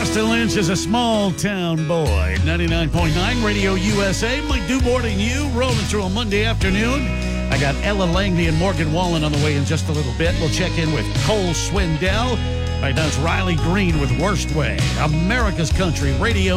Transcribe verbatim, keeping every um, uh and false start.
Austin Lynch is a small-town boy. ninety-nine point nine Radio U S A. Mike Dubort and you rolling through a Monday afternoon. I got Ella Langley and Morgan Wallen on the way in just a little bit. We'll check in with Cole Swindell. Right now it's Riley Green with Worst Way. America's Country Radio